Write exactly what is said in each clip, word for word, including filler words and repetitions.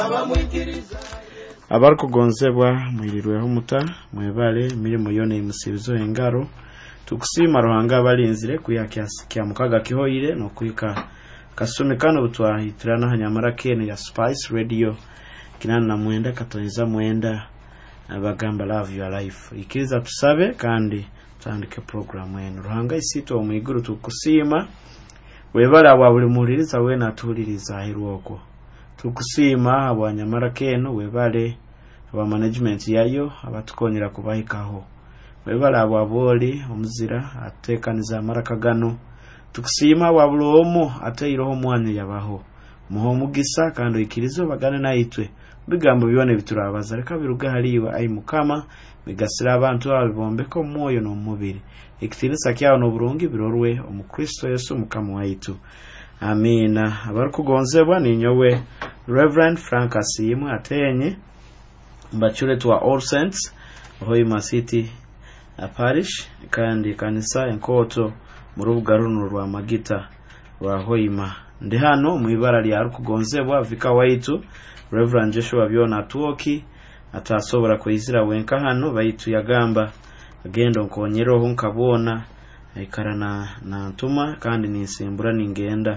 abarukugonzebwa mwirirweho muta mwebale mirimo yone imusibizo engaro tukusima Ruhanga abalinzire kuyakyasi kya mukaga kihoire no kwika kasumikano butwahitirana hanyamara kene ya Spice Radio kinana na mwenda katoniza mwenda abagamba love your life ikiza tusabe kandi tandike program yenu Ruhanga isito omwiguru tukusima webale ababuli muliriza we natuliriza hirwoko tukusima abanyamara keno webale aba management yayo abatukonyera kubahikaho webale ababoli omuzira atekaniza marakagano tukusima wabulomo ateiroho mwane yabaho muho mugisa kandi ikirizo bagane naitwe bigambo bibone biturabaza reka biruga haliwa ai mukama migasira abantu abibombeko moyo no mubiri ikitirisa kyawo no burungi birorwe omukristo Yesu mukama waitu amina abarukugonzebwa ninyowe Reverend Frank Asimu atenye mbachure twa All Saints Hoima City a parish kandi kanisa enkoto mu rubuga runo rwa Magita rwa Hoima ndi hano mu ibara lya rukugonzebwa vika waitu Reverend Joshua Byona Tuoki atasobora kwizira wenka hano bayitu yagamba agendo nkonyero nkabona ikarana na ntuma kandi nisimbura ningenda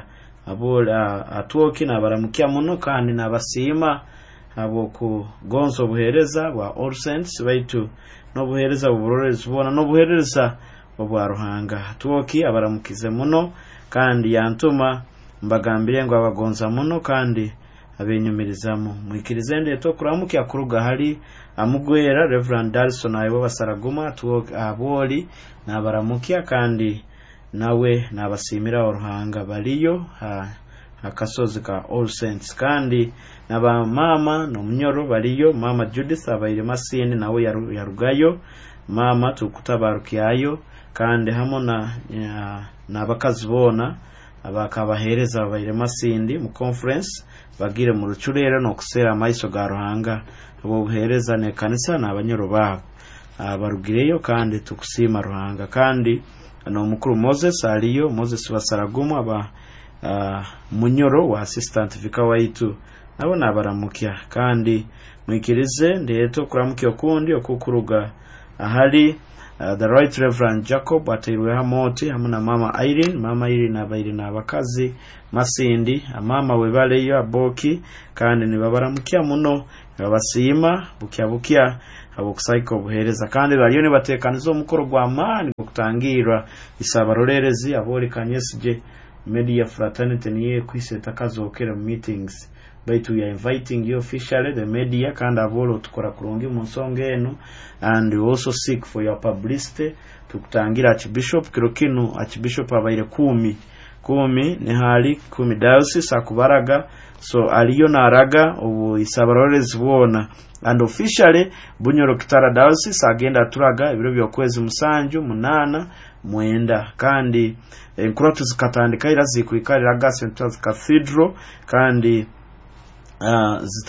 abola Atuoki nabaramukia muno kandi nabasima abo ku gonzo buhereza wa All Saints bayitu no buhereza bubororeza bona no buhereza bwa Ruhanga Atuoki abaramukize muno kandi yantuma mbagambire ngo abagonza muno kandi abenyumirizamo mwikirizende to kuramukia kuruga hari amugwera Reverend Darson ayo basaraguma Atuoki aboli nabaramukia kandi nawe nabasimira Ruhanga baliyo ha akasozi ka All Saints kandi naba mama no mnyoro baliyo mama Judith abayire masini nawe yarugayo mama tukutabarukiyayo kandi hamona nabakazibona abakabahereza abayire masindi mu conference bagire mu rucurere no kusera amaiso ga Ruhanga abo buhereza ne kanisa nabanyoro babo abarugireyo kandi tukusima Ruhanga kandi no mukuru Moses aliyo Moses basaragumu aba uh, munyoro wa assistant vika waitu nabo nabaramukia kandi mwikirize ndeto kuramukia kundi okukuruga ahali uh, the right Reverend Jacob atirwe hamoti hamuna mama Irene mama Irene abaire nabakazi masindi mama webale yo aboki kandi nibabaramukia muno babasima bukia bukia abo kusaiko buhereza kandi baliyo ne batekanizo mukoro gwa mani kutangira isabarorerezi abori kanyesije media fraternity niye kwiseta kazokera meetings baitu ya inviting you officially the media kandi abolo tukora kurungi mu nsonga eno and we also seek for your publicity tukutangira archbishop kirokino archbishop abaire kumi kumi ni hali kumi diocese akubaraga so aliyo naraga ubu isabarorerezi bona and officially Bunyoro Kitara Diocese agenda turaga ibiro byokwezi musanju munana mwenda kandi enkuratu zikatandika irazikurika riraga Saint Cathedral kandi uh,